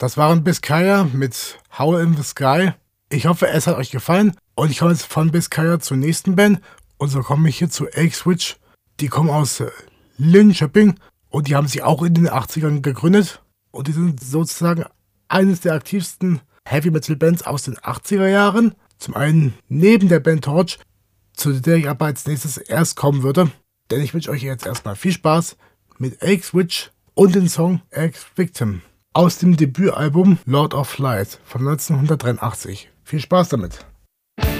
Das waren Biscaya mit Howl in the Sky. Ich hoffe, es hat euch gefallen. Und ich komme jetzt von Biscaya zur nächsten Band. Und so komme ich hier zu X-Witch. Die kommen aus Linköping. Und die haben sich auch in den 80ern gegründet. Und die sind sozusagen eines der aktivsten Heavy-Metal-Bands aus den 80er Jahren. Zum einen neben der Band Torch, zu der ich aber als nächstes erst kommen würde. Denn ich wünsche euch jetzt erstmal viel Spaß mit X-Witch und dem Song Ex-Victim aus dem Debütalbum Lord of Light von 1983. Viel Spaß damit!